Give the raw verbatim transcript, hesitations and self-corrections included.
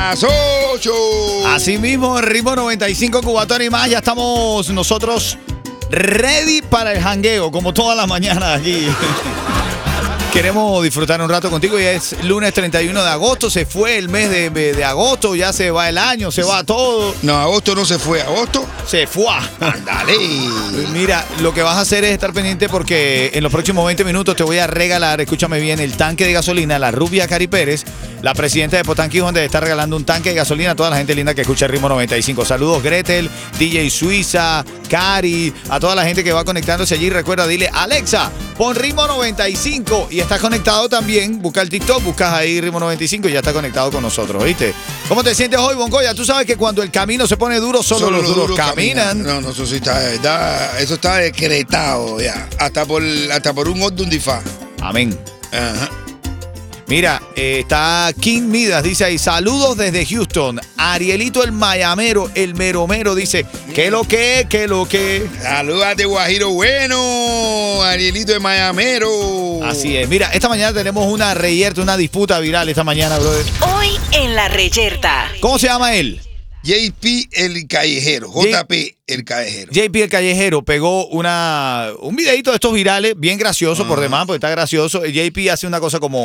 Las ocho. Así mismo, Ritmo noventa y cinco, Cubatón y más. Ya estamos nosotros ready para el jangueo, como todas las mañanas aquí. Queremos disfrutar un rato contigo y es lunes treinta y uno de agosto, se fue el mes de, de agosto, ya se va el año, se va todo. No, agosto no se fue, agosto se fue. Ándale. Mira, lo que vas a hacer es estar pendiente porque en los próximos veinte minutos te voy a regalar, escúchame bien, el tanque de gasolina, la rubia Cari Pérez, la presidenta de Potanqui, donde está regalando un tanque de gasolina a toda la gente linda que escucha el Ritmo noventa y cinco. Saludos Gretel, D J Suiza, Cari, a toda la gente que va conectándose allí. Recuerda, dile, Alexa, pon Ritmo noventa y cinco y estás conectado también. Busca el TikTok, buscas ahí Ritmo noventa y cinco y ya está conectado con nosotros, ¿viste? ¿Cómo te sientes hoy, Bongoya? Tú sabes que cuando el camino se pone duro, solo, solo los duros, duros caminan. caminan. No, no, eso sí está, está, eso está decretado ya. Hasta por, hasta por un orden difá. Amén. Ajá. Mira, eh, está King Midas, dice ahí, saludos desde Houston. Arielito el mayamero, el meromero, dice, ¿qué lo que, qué lo que? Salúdate, Guajiro bueno, Arielito el mayamero. Así es. Mira, esta mañana tenemos una reyerta, una disputa viral esta mañana, brother. Hoy en la reyerta. ¿Cómo se llama él? J P el Callejero, J P el Callejero. J P el Callejero pegó una un videito de estos virales, bien gracioso uh-huh. por demás, porque está gracioso. J P hace una cosa como